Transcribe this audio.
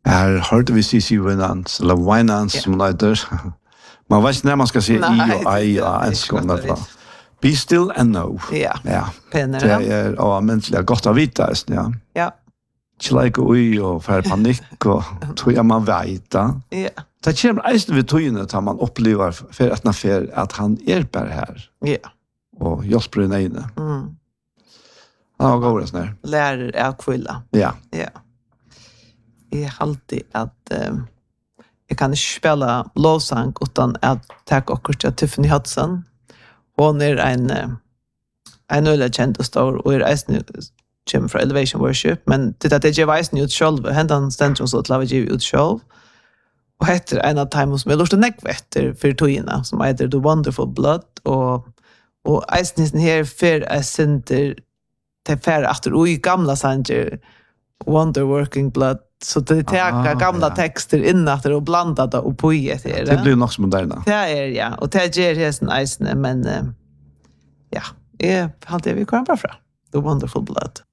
Här hörde vi C.C. Winans, eller Winans som det heter. Man vet inte när man ska säga I och I en skång. Be still and know. Ja. Penner. Det är mentligt gott att vita. Ja. Ja. Ikke ui og för panik och tror man vet. Ja. Det kommer eisen vid tøyene at man opplever for at at han bare her. Ja. Og hjelper den ene. Mm. Han var god sånn her. Lærer av kvilla. Ja. Ja. Jeg har alltid at jeg kan ikke spille lovsang utan at takke akkurat til Tiffany Hudson. Hon en øyla kjent og stor, og eisen kommer fra Elevation Worship, men det at jeg gjør eisen ut selv, hentan stender så til å gjøre ut selv. Og heter en av timen som jeg lurte nekvetter for togene, som heter The Wonderful Blood, og eisen her for jeg synder til færre etter, og i gamla sanger, Wonder Working Blood, så det tar gamla texter innatter og blanda det og på i etter. Det blir nok som moderna. Det ja, og det gjør hesten eisen, men ja, jeg halte vi kommer bare fra The Wonderful Blood.